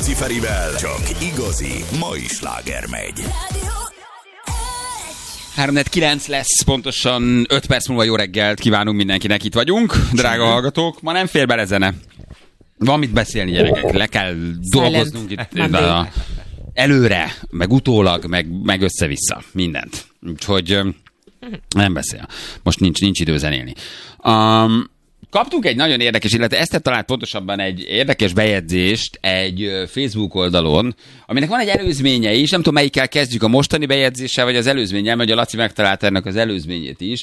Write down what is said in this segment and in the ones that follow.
Rácz Ferivel csak igazi mai sláger megy. 3-9 lesz, pontosan 5 perc múlva jó reggelt kívánunk mindenkinek, itt vagyunk, drága hallgatók. Ma nem fér bele zene. Van mit beszélni, gyerekek, le kell dolgoznunk itt előre, meg utólag, meg össze-vissza, mindent. Úgyhogy nem beszél. Most nincs idő zenélni. Kaptunk egy nagyon érdekes, illetve ezt talált pontosabban egy érdekes bejegyzést egy Facebook oldalon, aminek van egy előzménye is, nem tudom melyikkel kezdjük, a mostani bejegyzéssel, vagy az előzménnyel, mert a Laci megtalálta ennek az előzményét is,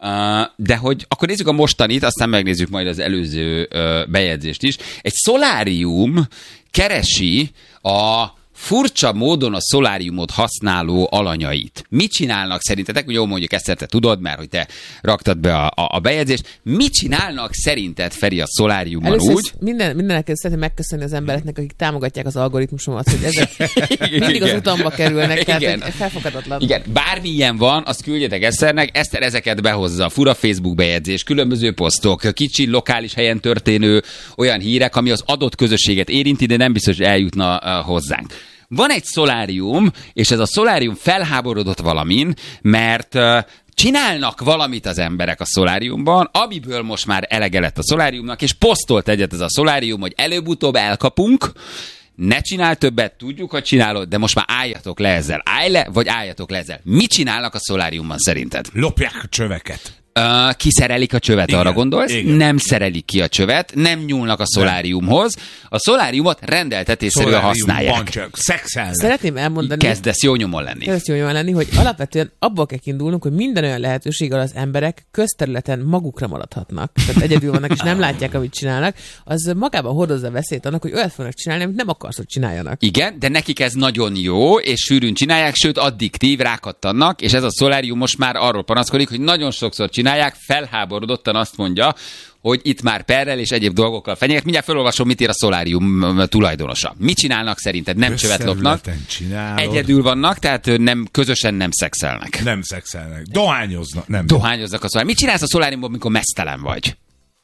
de hogy akkor nézzük a mostanit, aztán megnézzük majd az előző bejegyzést is. Egy szolárium keresi a furcsa módon a szoláriumot használó alanyait. Mit csinálnak szerintetek? Jó, mondjuk ezt te tudod, mert hogy te raktad be a bejegyzést. Mit csinálnak szerinted, Feri, a szoláriummal először úgy? Mindenek szeretném megköszönni az embereknek, akik támogatják az algoritmusomat, hogy ezek mindig az utamba kerülnek, tehát felfoghatatlan. Igen, bármilyen van, azt küldjetek Eszternek, Eszter ezeket behozza. Fura Facebook bejegyzés, különböző posztok, kicsi lokális helyen történő olyan hírek, ami az adott közösséget érinti, de nem biztos, hogy eljutna hozzánk. Van egy szolárium, és ez a szolárium felháborodott valamin, mert csinálnak valamit az emberek a szoláriumban, amiből most már elege lett a szoláriumnak, és posztolt egyet ez a szolárium, hogy előbb-utóbb elkapunk, ne csinál többet, tudjuk, hogy csinálod, de most már álljatok le ezzel. Állj le, vagy álljatok le ezzel. Mit csinálnak a szoláriumban szerinted? Lopják a csöveket. Kiszerelik a csövet, igen, arra gondolsz? Igen. Nem szerelik ki a csövet, nem nyúlnak a szoláriumhoz. A szoláriumot rendeltetésszerűen használják. Szexelnek. Szeretném elmondani... Kezdesz jó nyomon lenni. Hogy alapvetően abból kell kiindulnunk, hogy minden olyan lehetőséggel az emberek közterületen magukra maradhatnak. Tehát egyedül vannak, és nem látják, amit csinálnak. Az magában hordozza a veszélyt annak, hogy olyat fognak csinálni, amit nem akarsz, hogy csináljanak. Igen, de nekik ez nagyon jó, és sűrűn csinálják, sőt addiktív, rákattannak, és ez a szolárium most már arról panaszkodik, hogy nagyon sokszor csinálják, felháborodottan azt mondja, hogy itt már perrel és egyéb dolgokkal fenyeget. Mindjárt felolvasom, mit ír a szolárium tulajdonosa. Mit csinálnak szerinted? Nem csövet lopnak. Egyedül vannak, tehát közösen nem szexelnek. Nem szexelnek. Dohányoznak. Nem. Dohányoznak a szoláriumban. Mit csinálsz a szoláriumban, amikor meztelen vagy?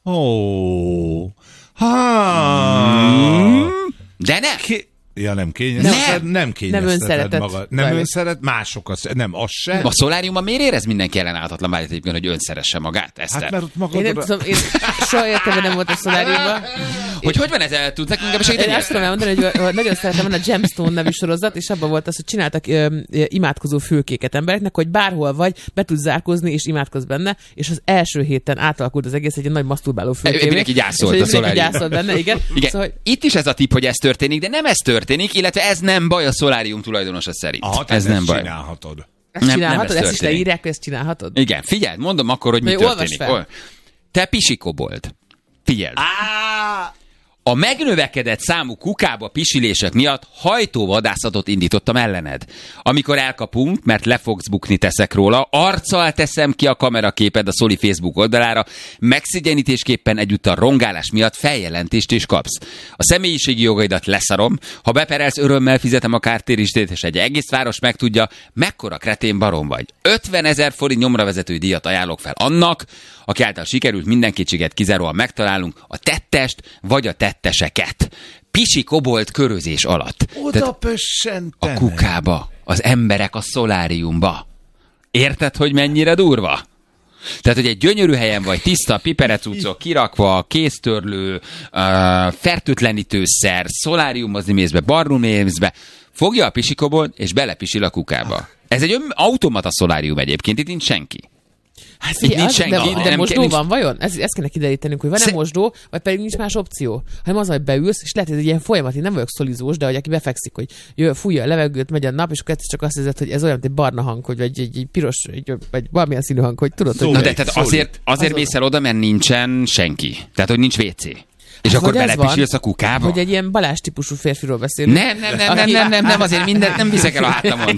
De ne! Ja, nem kényezteted, nem kényezteted magad. Nem önszeret, másokat, nem, az se. A szoláriumban miért érez mindenki ellenállhatatlan vágyat egyébként, hogy önszeresse magát, Eszter? Hát mert ott magadra... Én nem tudom, én soha értem, nem volt a szoláriumban. Hogy van ez? El tudsz nekünk segíteni? Én azt tudom elmondani, hogy nagyon szeretem, van a Gemstone nevű sorozat, és abban volt az, hogy csináltak imádkozó fülkéket embereknek, hogy bárhol vagy, be tudsz zárkózni, és imádkozz benne, és az első héten átalakult az egész egy nagy maszturbáló fülkévé. Mindenki gyászolt a szoláriumban. Gyászolt benne, igen. Szóval, hogy... Itt is ez a tipp, hogy ez történik, de nem ez történik, illetve ez nem baj a szolárium tulajdonosa szerint. Aha, ez nem baj. Csinálhatod. Ezt csinálhatod? Ezt is leírják, hogy ezt csinálhatod? Igen, figyeld, mondom akkor, hogy mi történik. Te pisikobold. Figyeld. A megnövekedett számú kukába pisilések miatt hajtóvadászatot indítottam ellened. Amikor elkapunk, mert le fogsz bukni, teszek róla, arccal teszem ki a kameraképed a Szoli Facebook oldalára, megszégyenítésképpen egyúttal rongálás miatt feljelentést is kapsz. A személyiségi jogaidat leszarom, ha beperelsz, örömmel fizetem a kártérítést, és egy egész város megtudja, mekkora kretén barom vagy. 50 000 forint nyomravezető díjat ajánlok fel annak, aki által sikerült minden kétséget kizáróan megtalálunk, a tettest vagy a tetteseket. Pisi kobolt körözés alatt. Oda pössentene. A kukába, az emberek a szoláriumba. Érted, hogy mennyire durva? Tehát, hogy egy gyönyörű helyen vagy, tiszta, piperecucok, kirakva, kéztörlő, fertőtlenítőszer, szoláriumozni mész be, barnul mész be, fogja a pisikobolt, és belepisil a kukába. Ez egy automata szolárium egyébként, itt nincs senki. Hát de mosdó van vajon? Ezt kéne kiderítenünk, hogy van-e mosdó, vagy pedig nincs más opció. Hanem az, hogy beülsz, és lehet, hogy egy ilyen folyamat, én nem vagyok szolizós, de hogy aki befekszik, hogy fújja a levegőt, megy a nap, és akkor csak azt érzed, hogy ez olyan, mint egy barna hang, vagy egy piros, vagy valamilyen színű hang, hogy tudod, hogy... Na de tehát azért mész el oda, mert nincsen senki. Tehát, hogy nincs WC. És akkor belepisilsz a kukába? Hogy egy ilyen Balázs típusú férfiról beszélünk. Nem, azért mindent nem viszek el a hátamon.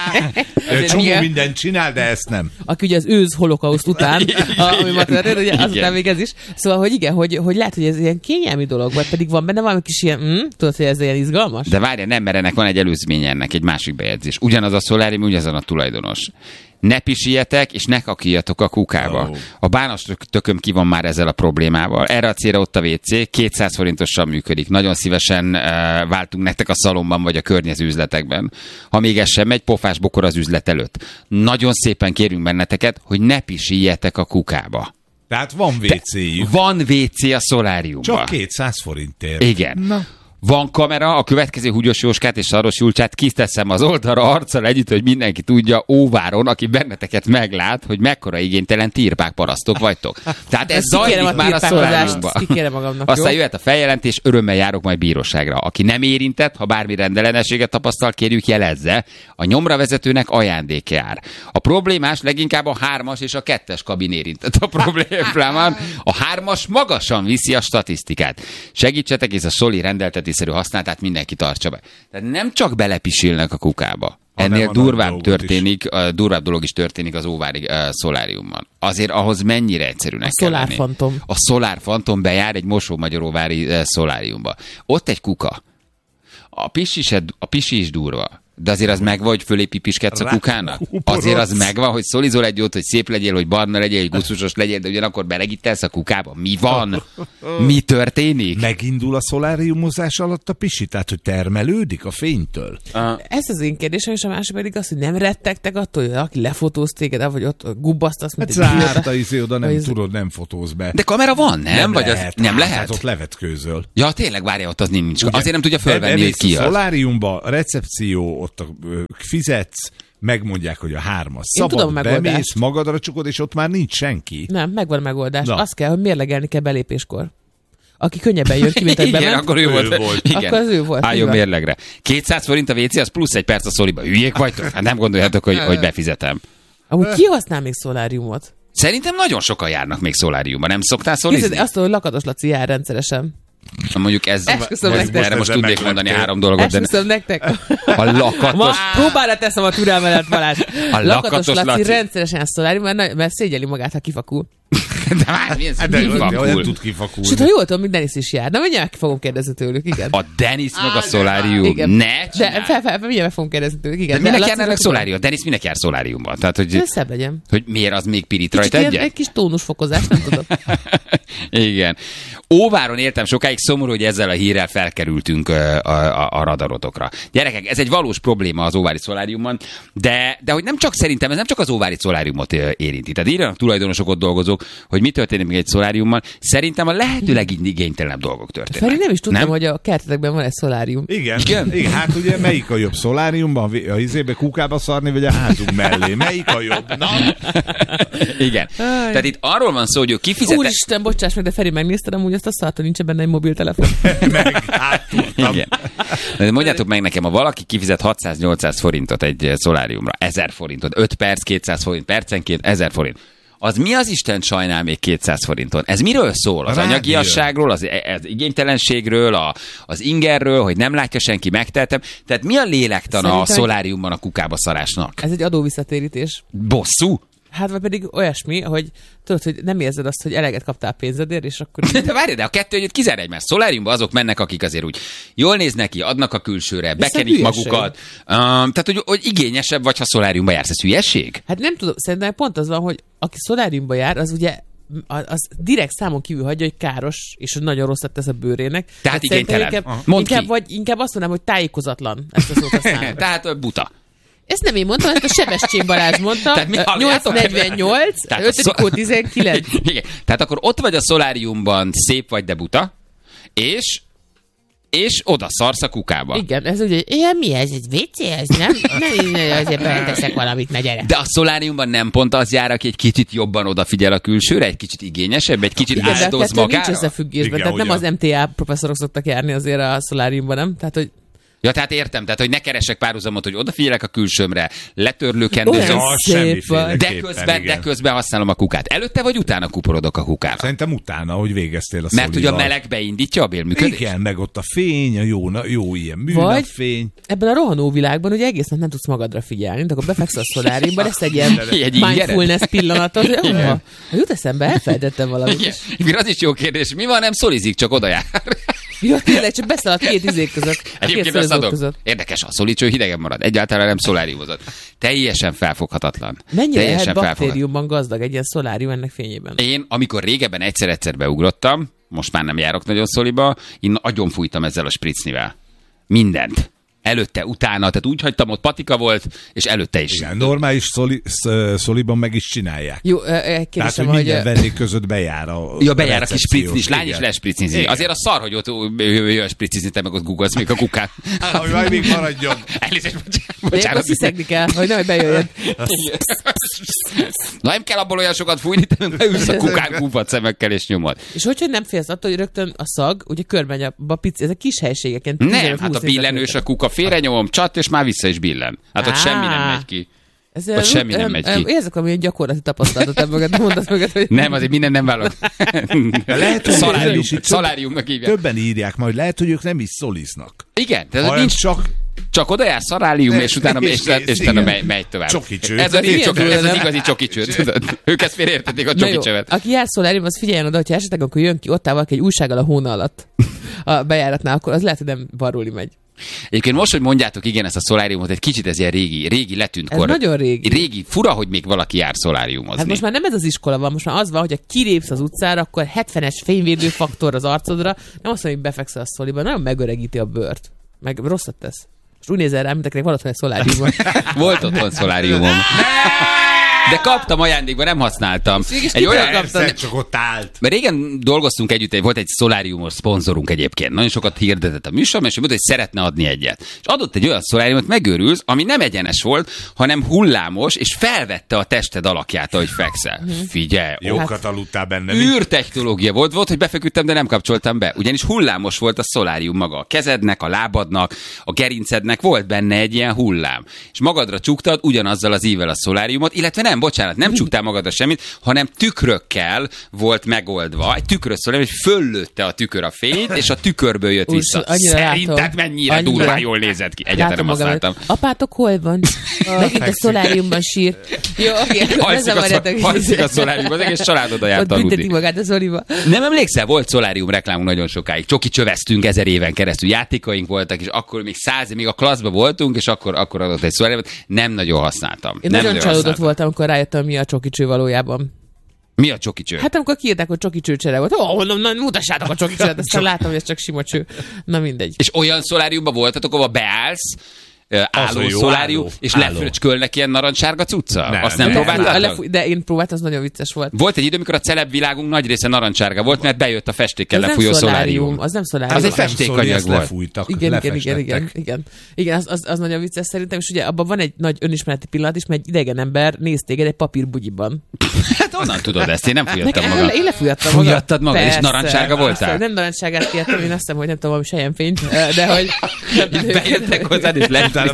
Csomó mindent csinál, de ezt nem. Aki ugye az ősz holokauszt után, ami ma történt, ugye azután még ez is. Szóval, hogy igen, hogy lehet, hogy ez ilyen kényelmi dolog, vagy pedig van benne valami kis ilyen, tudod, hogy ez ilyen izgalmas? De várjál, nem, mert ennek van egy előzménye, ennek egy másik bejegyzés. Ugyanaz a szolárium, ugyanaz a tulajdonos. Ne pisiljetek, és ne kakiljatok a kukába. A bános tököm ki van már ezzel a problémával. Erre a célra ott a WC, 200 forintosan működik. Nagyon szívesen váltunk nektek a szalomban, vagy a környező üzletekben. Ha még ez sem megy, pofás bokor az üzlet előtt. Nagyon szépen kérünk benneteket, hogy ne pisiljetek a kukába. Tehát van WC-jük. Van WC a szoláriumban. Csak 200 forintért. Igen. Na. Van kamera, a következő Húgyos Jóskát és Szaros Julcsát kiteszem az oldalra arccal együtt, hogy mindenki tudja Óváron, aki benneteket meglát, hogy mekkora igénytelen tirpák parasztok vagytok. Tehát ez zajlik már a szoláriumban. Aztán jöhet a feljelentés, örömmel járok majd bíróságra. Aki nem érintett, ha bármi rendellenességet tapasztal, kérjük jelezze. A nyomra vezetőnek ajándék jár. A problémás leginkább a 3-as és a 2-es kabin érintett a problémában. A 3-as magasan viszi a statisztikát. Segítsetek, és a Soli rendeltetésszerű használatát mindenki tartsa be. Tehát nem csak belepisilnek a kukába. Ennél durvább dolog is történik az óvári szoláriumban. Azért ahhoz mennyire egyszerűnek kell lenni. A Solar Phantom bejár egy Mosó-Magyaróvári szoláriumba. Ott egy kuka. A pisi is durva. De azért az megvan, hogy fölé pipiskedsz a kukának? Azért az megvan, hogy szolizol egy jót, hogy szép legyél, hogy barna legyél, hogy gusztusos legyél, de ugyanakkor belegítelsz a kukába. Mi van? Mi történik? Megindul a szoláriumozás alatt a pisi? Tehát, hogy termelődik a fénytől? Ez az én kérdésem, és a másik pedig az, hogy nem rettegtek attól, hogy aki lefotóz téged, vagy ott gubbasztasz, mint egy oda nem tudod, nem fotóz be. De kamera van, nem? Vagy lehet, az nem lehet? Hát ott levetkőzöl. Ja, tényleg, várja, ott az nincs. Ugye, azért nem tudja fölvenni, hogy ki az. A szoláriumba, recepció, ott fizetsz, megmondják, hogy a 3-as szabad, bemész, magadra csukod, és ott már nincs senki. Nem, megvan a megoldás. Azt kell, hogy mérlegelni kell belépéskor. Aki könnyebben jön ki, mint egy bement. Igen, akkor ő volt. Igen. Akkor az ő volt. Álljon mérlegre. 200 forint a WC, az plusz egy perc a Szoliba. Hülyék vagytok? Hát nem gondoljátok, hogy befizetem. Amúgy ki használ még szoláriumot? Szerintem nagyon sokan járnak még szoláriumba. Nem szoktál szolizni? Azt, hogy Lakatos Laci jár rendszeresen. Mondjuk erre most tudnék mondani 3 dolgot. Esküszöm nektek. A Lakatos... Próbára teszem a türelmedet, Balázs. A Lakatos Laci rendszeresen szolárium, mert szégyeli magát, ha kifakul. De már milyen nem tud kifakulni. Sőt, ha jól tudom, még Denis is jár. Na, mindjárt fogom kérdezni tőlük, igen. A Denis meg a szolárium. Igen. Ne De mindjárt fogom kérdezni tőlük, igen. De minek járnának szolárium? Denis minek jár szoláriumban? Tehát, hogy szebb legyen. Hogy miért az még pirít rajta egyet? Egy kis tónusfokozás, nem tudom. Igen. Óváron éltem sokáig, szomorú, hogy ezzel a hírrel felkerültünk a radarotokra. Gyerekek, ez egy valós probléma az óvári szoláriumban, de hogy nem csak szerintem, ez nem csak az óvári szoláriumot érinti. Tehát írjanak tulajdonosok, ott dolgozók, hogy mi történik még egy szoláriumban. Szerintem a lehető legigénytelenebb dolgok történnek. Feri, nem is tudtam, hogy a kertetekben van egy szolárium. Igen. Hát ugye melyik a jobb szoláriumban? A izébe kukába szarni, vagy a házunk mellé? Melyik a jobb? Na? Igen. Tehát itt arról van szó, hogy ő kifizet. Úristen, bocsáss meg, de Feri, megnézted amúgy azt a szart, hogy nincs benne egy mobiltelefon. Igen. De mondjátok meg nekem, ha valaki kifizet 600-800 forintot egy szoláriumra, 1000 forintot, 5 perc, 200 forint percenként, 1000 forint. Az mi az Isten sajnál még 200 forinton? Ez miről szól? Az anyagiasságról, az igénytelenségről, az ingerről, hogy nem látja senki, megteltem. Tehát mi a lélektana a szoláriumban a kukába szarásnak? Ez egy adóvisszatérítés. Bosszú? Hát vagy pedig olyasmi, hogy tudod, hogy nem érzed azt, hogy eleget kaptál pénzedért, és akkor... De várj, de a kettő együtt kizár egymást. Szoláriumban azok mennek, akik azért úgy jól néznek ki, adnak a külsőre, bekenik magukat. Tehát, hogy igényesebb vagy, ha szoláriumba jársz. Ez hülyesség? Hát nem tudom, szerintem pont az van, hogy aki szoláriumba jár, az ugye az direkt számon kívül hagyja, hogy káros, és hogy nagyon rosszat tesz a bőrének. Tehát igénytelen. Inkább azt mondanám, hogy tájékozatlan. Ezt a szót használom. Tehát buta. Ezt nem én mondtam, ezt a Sebestyén Balázs mondta. 848, 5. 19. Igen. Tehát akkor ott vagy a szoláriumban, szép vagy, de buta, és oda szarsz a kukába. Igen, ez ugye, mi ez? Egy WC? Ez nem azért beleteszek valamit, ne gyere. De a szoláriumban nem pont az jár, aki egy kicsit jobban odafigyel a külsőre, egy kicsit igényesebb, egy kicsit áldoz magára? Nincs összefüggésben, tehát nem az MTA professzorok szoktak járni azért a szoláriumban, nem? Tehát, hogy ja, tehát értem, tehát hogy ne keresek párhuzamot, hogy odafigyelek a külsőmre, letörlőkendőzöm, de közben használom a kukát. Előtte vagy utána kuporodok a kukára? Szerintem utána, hogy végeztél a Mert ugye a meleg beindítja a bélműködést? Igen, meg ott a fény, a jó ilyen műnapfény. Ebben a rohanó világban ugye egész nap nem tudsz magadra figyelni, de akkor befeksz a szoláriumban, lesz egy ilyen mindfulness pillanatot, hogy jut eszembe, elfelejtettem valamit. Igen, az is jó kérdés. Mi van, nem szolizik, csak oda jár. Ja, tényleg, csak beszaladt két izék között. Egyébként azt adom. Érdekes, a szolicső hidegen marad. Egyáltalán nem szoláriumozott. Teljesen felfoghatatlan. Mennyire lehet baktériumban gazdag egy ilyen szolárium ennek fényében? Én, amikor régebben egyszer beugrottam, most már nem járok nagyon szoliba, én agyon fújtam ezzel a spritznivel. Mindent. Előtte, utána, tehát úgy hagytam, ott patika volt, és előtte is. Igen, normális szoliban meg is csinálják. Jó, tehát, hogy minden vendég között bejár a bejár a kis spricnis, lány is lespricnizni. Azért a szar, hogy ott jöjjön spricnizni, te meg ott googolsz még a kukát. Hogy majd még maradjon. Elnézést, bocsánat. Azt hiszegni kell, hogy nehogy bejöjjön. Na, nem kell abból olyan sokat fújni, te beülsz a kukán kúpat szemekkel és nyomod. És hogyha nem félsz attól, hogy rögtön a szag, ugye körbemegy a pici, ezek kis helységeken. Nem, hát a billenős a kuka félrenyomom, csat, és már vissza is billen. Hát ott semmi nem megy ki. Ott semmi nem megy ki. Érzek, amilyen gyakorlati tapasztalatot ebből mondasz mögött, hogy... Nem, azért minden nem vállalok. Lehet, hogy szaláriumnak hívják. Többen írják majd, lehet, hogy ők nem is szoliznak. Igen, tehát nincs csak oda jár szarálium, és utána megy tovább. Csokicső. Ez az igazi csokicső. Ők ezt félreértették a csokicsevet. Aki jár szolárium, az figyeljen oda, hogyha esetleg akkor jön ki, ott áll valaki egy újsággal a hóna alatt a bejáratnál, akkor az lehet, hogy nem baruli megy. Egyébként most, hogy mondjátok, igen, ezt a szoláriumot, egy kicsit ez ilyen régi letűnt kor. Ez nagyon régi. Régi, fura, hogy még valaki jár szoláriumozni. Hát most már nem ez az iskola van, most már az van, hogy ha kilépsz az utcára, akkor 70-es fényvédőfaktor az arcodra, nem azt mondja, hogy befekszel a szoliba, nagyon megöregíti a bőrt. Meg rosszat tesz. Most úgy nézel rám, mint akinek van otthon egy szoláriumon. Volt otthon szoláriumom. De kaptam ajándékba, nem használtam. Egy olyan kaptam. Csak ott állt. Mert régen dolgoztunk együtt, volt egy szoláriumos szponzorunk egyébként. Nagyon sokat hirdetett a műsorban, és mondta, hogy szeretne adni egyet. És adott egy olyan szoláriumot, megőrülsz, ami nem egyenes volt, hanem hullámos, és felvette a tested alakját, ahogy fekszel. Figyelj! Jókat aludtál benne. Űrtechnológia volt, hogy befeküdtem, de nem kapcsoltam be. Ugyanis hullámos volt a szolárium maga. A kezednek, a lábadnak, a gerincednek volt benne egy ilyen hullám. És magadra csuktad ugyanazzal az ívvel a szoláriumot, illetve nem csuktál magadra semmit, hanem tükrökkel volt megoldva. Egy tükrös szolárium, hogy föllőtte a tükör a fényt, és a tükörből jött vissza. Szerinted mennyire durván jól nézett ki? Egyáltalán nem használtam. Apátok hol van? Megint a szoláriumban sír. Jó, oké. Halszik a szoláriumban, az egész család oda járt aludni. Ott bünteti magát a szoliba. Nem emlékszel, volt szolárium reklámunk nagyon sokáig. Csoki csöveztünk 1000 éven keresztül. Játékaink voltak, és akkor még a klasszban voltunk, és akkor adott egy szoláriumot. Nem nagyon használtam. Én nagyon csalódott voltam, amikor rájöttem, mi a csokicső valójában. Mi a csokicső? Hát amikor kiírták, hogy csokicsőcsere volt. Mutassátok a csokicsőt, aztán látom, hogy ez csak sima cső. Na mindegy. És olyan szoláriumban voltatok, ahol beállsz, álló szolárium, és lefröcskölnek ilyen narancssárga cucca? Azt nem próbáltátok? De én próbáltam, az nagyon vicces volt. Volt egy idő, amikor a celeb világunk nagy része narancssárga volt, mert bejött a festékkel lefújó szolárium. Az nem szolárium. Az egy festékanyag volt. Igen, az nagyon vicces szerintem, és ugye abban van egy nagy önismereti pillanat is, mert egy idegen ember néz téged egy papírbugyiban. Hát onnan tudod ezt, én nem fújattam magam. Én lefújattam magam. Fújattad magad, és narancssárga voltál? Nem narancssárgát kértem, én azt hiszem, hogy nem tudom, valami selyemfényt, de hogy... Bejöttek hozzád, és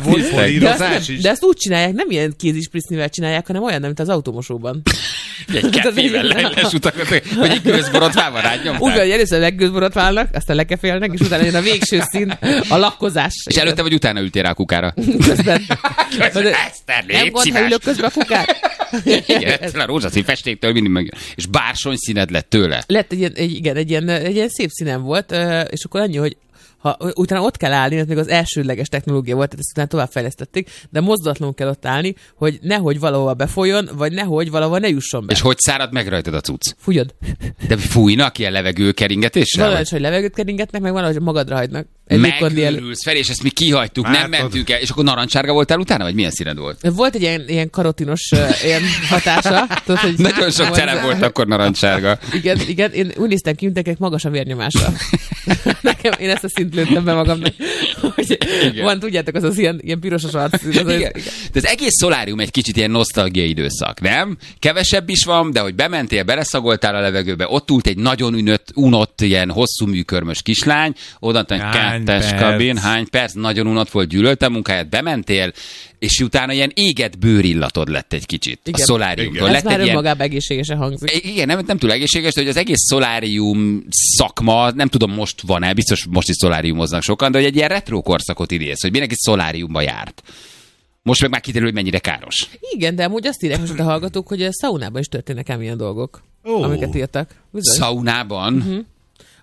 de ezt úgy csinálják, nem ilyen kézisprisznivel csinálják, hanem olyan, mint az automosóban. Egy kefével lesutakat, hogy egy gőzborotvával rányomták. Úgy van, hogy először leggőzborotválnak, aztán lekefélnek, és utána jön a végső szín, a lakkozás. És előtte vagy utána ültél rá a kukára? Közben. Eszter, nem gond, ha ülök közben a kukára. Igen, a rózsaszín festéktől mindig meg. És bársony színed lett tőle. Lett egy ilyen szép színem volt, és akkor annyi, hogy utána ott kell állni, mert még az elsődleges technológia volt, tehát ezt utána továbbfejlesztették, de mozdulatlanul kell ott állni, hogy nehogy valahova befolyjon, vagy nehogy valahova ne jusson be. És hogy szárad meg rajtad a cucc? Fújod. De fújnak ilyen levegőkeringetésre? Valahogy, hogy levegőt keringetnek, meg valahogy magadra hagynak. Megőrülsz fel, és ezt mi kihagytuk, nem mentünk el, és akkor narancssárga voltál utána, vagy milyen színed volt? Volt egy ilyen karotinos ilyen hatása. Tudod, hogy nagyon sok celeb volt akkor narancssárga. Igen, én úgy néztem ki, mint magas a vérnyomása. Nekem, én ezt a szint lőttem be magamnak. Hogy van, tudjátok, az ilyen pirosos arc. De az egész szolárium egy kicsit ilyen nosztalgiai időszak, nem? Kevesebb is van, de hogy bementél, beleszagoltál a levegőbe, ott ült egy nagyon unott, ilyen hosszú műkörmös kislány, oda kettes kabin, hány perc, nagyon unott volt, gyűlölte a munkáját, bementél, és utána ilyen égett bőrillatod lett egy kicsit. Igen. A szoláriumtól. Ez már önmagában egészségesen hangzik. Igen, nem túl egészséges, de hogy az egész szolárium szakma, nem tudom most van-e, biztos most is szoláriumoznak sokan, de hogy egy ilyen retro korszakot idéz, hogy mindenki szoláriumba járt. Most meg már kiderül, hogy mennyire káros. Igen, de amúgy azt írják most a hallgatók, hogy a szaunában is történnek ám ilyen dolgok, amiket írtak. Bizony. Szaunában?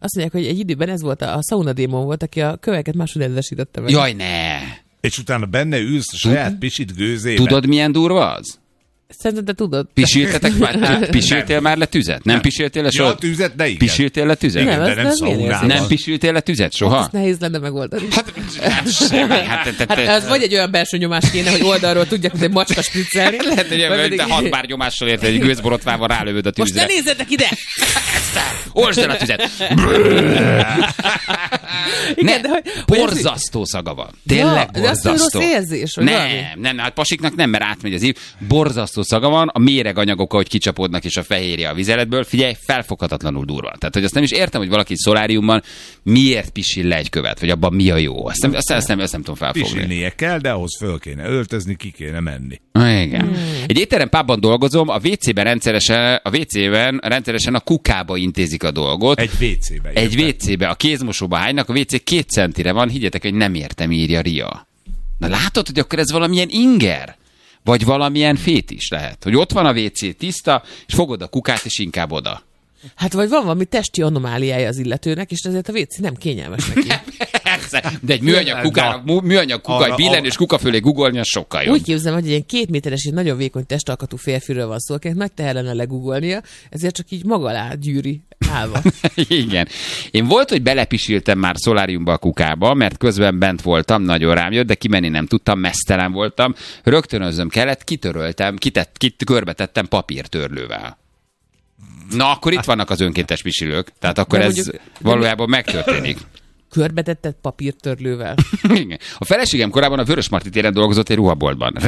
azt mondják, hogy egy időben ez volt a szaunadémon volt, aki a köveket máshogy nedvesítette meg. Jaj, ne! És utána benne ülsz a saját pisit gőzébe. Tudod, milyen durva az? Szerintem te tudod. Pisiltél már le tüzet? Nem pisiltél le soha? Ja, tüzet, de igen. Pisiltél le tüzet? Nem, de nem szaunában. Nem pisiltél le tüzet soha? Azt nehéz lenne megoldani. Hát az vagy egy olyan belső nyomás kéne, hogy oldalról tudják, hogy egy macska spriccelni. Lehet, hogy te 6 bár nyomással érted, egy gőzborotvával rálövöd a tűzre. Most ne nézzetek ide! Olsd el a tüzet! Igen, borzasztó szaga van. Tényleg borzasztó. De az rossz érzés, vagy nem, hát pasiknak nem, mert átmegy az ív. Borzasztó szaga van, a méreganyagok, ahogy kicsapódnak, és a fehérje a vizeletből, figyelj, felfoghatatlanul durva. Tehát, hogy azt nem is értem, hogy valaki szoláriumban miért pisil le egy követ, vagy abban mi a jó. Azt nem tudom felfogni. Pisilnie kell, de ahhoz föl kéne öltözni, ki kéne menni. Igen. Egy étterem pubban dolgozom, a WC-ben rendszeresen a kukába intézik a dolgot. Egy WC-be. A kézmosóba hánynak, a WC 2 centire van, higgyetek, hogy nem értem, írja Ria. Na látod, hogy akkor ez valamilyen inger? Vagy valamilyen fétis lehet. Hogy ott van a WC tiszta, és fogod a kukát, és inkább oda. Hát vagy van valami testi anomáliája az illetőnek, és ezért a WC nem kényelmes neki. De egy műanyag kuka, egy billenős kuka fölé googolni, az sokkal jobb. Úgy képzelem, hogy egy ilyen 2 méteres, egy nagyon vékony testalkatú férfiről van szó, akinek nagy teher lenne legugolnia, ezért csak így maga alá gyűri állva. Igen. Én volt, hogy belepisiltem már szoláriumba a kukába, mert közben bent voltam, nagyon rám jött, de kimenni nem tudtam, meztelen voltam. Rögtönözzöm kellett, kitöröltem, körbetettem papírtörlővel. Na, akkor itt vannak az önkéntes pisilők. Tehát akkor ez valójában megtörténik. Körbetetted papírtörlővel? Igen. A feleségem korábban a Vörösmarty téren dolgozott egy ruhaboltban.